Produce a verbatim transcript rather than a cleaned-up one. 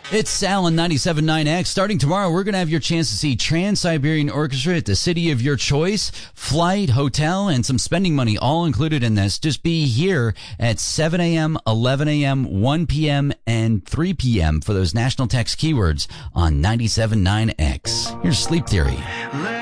It's Sal on ninety-seven point nine X. Starting tomorrow, we're going to have your chance to see Trans-Siberian Orchestra at the city of your choice. Flight, hotel, and some spending money all included in this. Just be here at seven a.m., eleven a.m., one p.m., and three p.m. for those national text keywords on ninety-seven point nine X. Here's Sleep Theory.